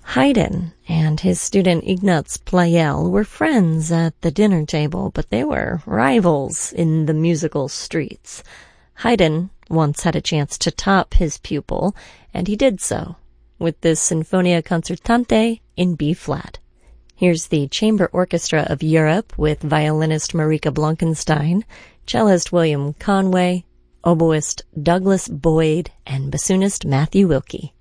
Haydn and his student Ignaz Pleyel were friends at the dinner table, but they were rivals in the musical streets. Haydn once had a chance to top his pupil, and he did so with this Sinfonia Concertante in B-flat. Here's the Chamber Orchestra of Europe with violinist Marika Blankenstein, cellist William Conway, oboist Douglas Boyd, and bassoonist Matthew Wilkie.